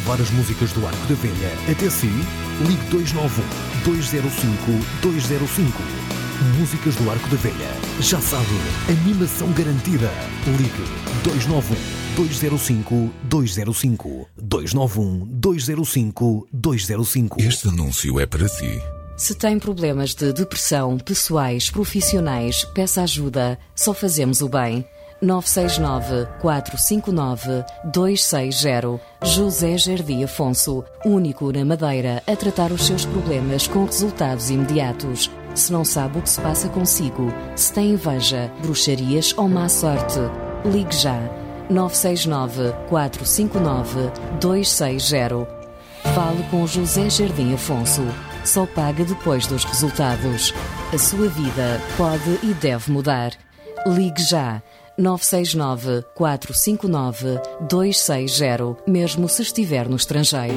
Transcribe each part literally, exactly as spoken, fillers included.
levar as músicas do Arco da Velha até si? Ligue dois nove um, dois zero cinco, dois zero cinco. Músicas do Arco da Velha. Já sabe, animação garantida. Ligue dois nove um, dois zero cinco, dois zero cinco. dois nove um, dois zero cinco, dois zero cinco. Este anúncio é para si. Se tem problemas de depressão, pessoais, profissionais, peça ajuda. Só fazemos o bem. nove seis nove, quatro cinco nove, dois seis zero. José Jardim Afonso, único na Madeira a tratar os seus problemas com resultados imediatos. Se não sabe o que se passa consigo, se tem inveja, bruxarias ou má sorte, ligue já. nove seis nove, quatro cinco nove, dois seis zero. Fale com José Jardim Afonso. Só paga depois dos resultados. A sua vida pode e deve mudar. Ligue já. nove seis nove, quatro cinco nove, dois seis zero, mesmo se estiver no estrangeiro.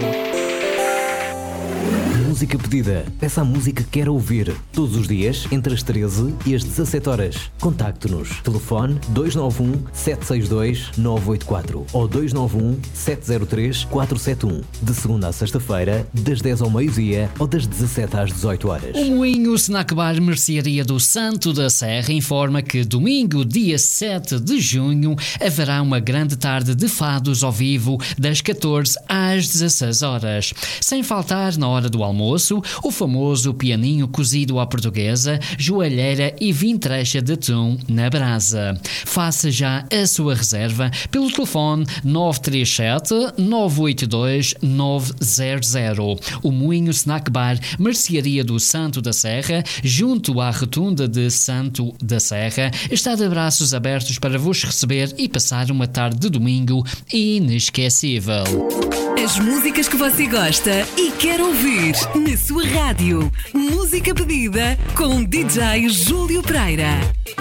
Música pedida. Peça a música que quer ouvir. Todos os dias, entre as treze e as dezassete horas. Contacte-nos. Telefone dois nove um, sete seis dois, nove oito quatro ou dois nove um, sete zero três, quatro sete um. De segunda a sexta-feira, das dez ao meio-dia ou das dezassete às dezoito horas. O Moinho Snack Bar Mercearia do Santo da Serra informa que domingo, dia sete de junho, haverá uma grande tarde de fados ao vivo das catorze às dezasseis horas. Sem faltar, na hora do almoço, o famoso pianinho cozido à portuguesa, joalheira e vintrecha de atum na brasa. Faça já a sua reserva pelo telefone nove três sete, nove oito dois, nove zero zero. O Moinho Snack Bar Mercearia do Santo da Serra, junto à rotunda de Santo da Serra, está de braços abertos para vos receber e passar uma tarde de domingo inesquecível. As músicas que você gosta e quer ouvir na sua rádio. Música pedida com D J Júlio Pereira.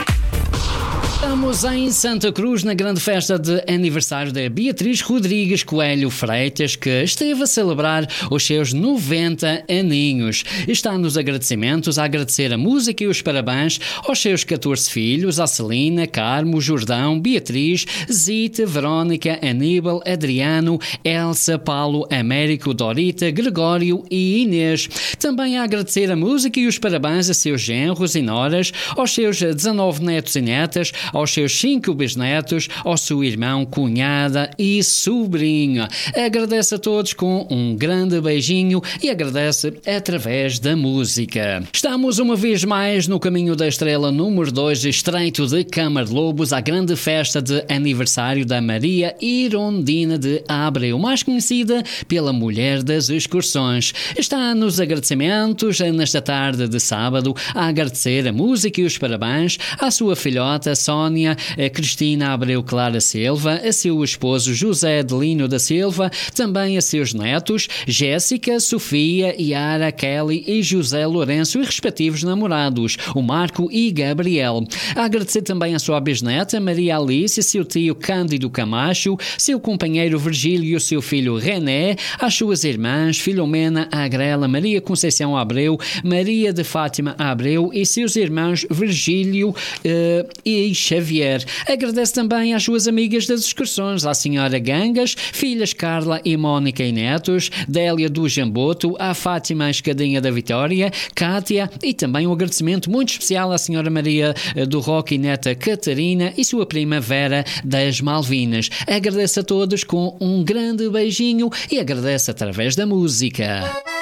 Estamos em Santa Cruz na grande festa de aniversário da Beatriz Rodrigues Coelho Freitas, que esteve a celebrar os seus noventa aninhos. Está nos agradecimentos a agradecer a música e os parabéns aos seus catorze filhos, a Celina, Carmo, Jordão, Beatriz, Zita, Verónica, Aníbal, Adriano, Elsa, Paulo, Américo, Dorita, Gregório e Inês. Também a agradecer a música e os parabéns a seus genros e noras, aos seus dezanove netos e netas, aos seus cinco bisnetos, ao seu irmão, cunhada e sobrinho. Agradece a todos com um grande beijinho e agradece através da música. Estamos uma vez mais no caminho da estrela número dois, estreito de Câmara de Lobos, à grande festa de aniversário da Maria Irondina de Abreu, mais conhecida pela Mulher das Excursões. Está nos agradecimentos nesta tarde de sábado a agradecer a música e os parabéns à sua filhota Sónia a Cristina Abreu Clara Silva, a seu esposo José Adelino da Silva, também a seus netos Jéssica, Sofia, Yara, Kelly e José Lourenço e respectivos namorados, o Marco e Gabriel. A agradecer também a sua bisneta Maria Alice, seu tio Cândido Camacho, seu companheiro Virgílio e o seu filho René, as suas irmãs Filomena Agrela, Maria Conceição Abreu, Maria de Fátima Abreu e seus irmãos Virgílio uh, e Xavier. Agradece também às suas amigas das excursões, à senhora Gangas, filhas Carla e Mónica e netos, Délia do Jamboto, à Fátima Escadinha da Vitória, Cátia, e também um agradecimento muito especial à senhora Maria do Roque e neta Catarina e sua prima Vera das Malvinas. Agradece a todos com um grande beijinho e agradece através da música.